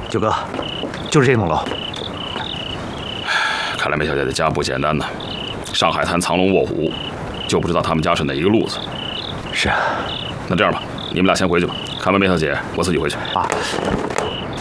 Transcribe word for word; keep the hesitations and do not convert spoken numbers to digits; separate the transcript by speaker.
Speaker 1: 九哥，就是这栋楼。
Speaker 2: 看来梅小姐的家不简单呢，上海滩藏龙卧虎，就不知道他们家是哪一个路子。
Speaker 1: 是啊，
Speaker 2: 那这样吧，你们俩先回去吧，看完梅小姐，我自己回去。
Speaker 1: 啊。